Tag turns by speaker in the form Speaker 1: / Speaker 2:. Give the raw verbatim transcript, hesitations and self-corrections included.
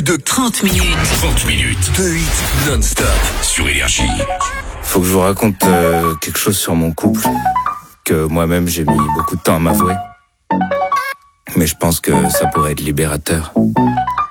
Speaker 1: de trente minutes.
Speaker 2: trente minutes de hits non-stop sur Énergie.
Speaker 3: Faut que je vous raconte euh, quelque chose sur mon couple que moi-même j'ai mis beaucoup de temps à m'avouer. Mais je pense que ça pourrait être libérateur.